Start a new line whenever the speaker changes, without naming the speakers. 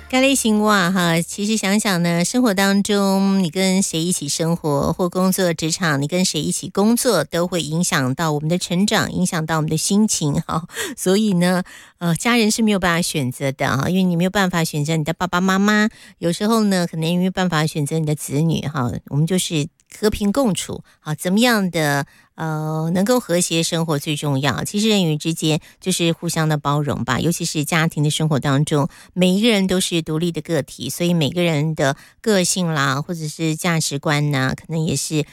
该类型哇哈，其实想想呢，生活当中你跟谁一起生活，或工作职场你跟谁一起工作，都会影响到我们的成长，影响到我们的心情哈。所以呢，家人是没有办法选择的哈，因为你没有办法选择你的爸爸妈妈，有时候呢，可能也没有办法选择你的子女哈。我们就是和平共处，好，怎么样的能够和谐生活最重要。其实人与之间就是互相的包容吧，尤其是家庭的生活当中，每一个人都是独立的个体，所以每个人的个性啦，或者是价值观呢，可能也是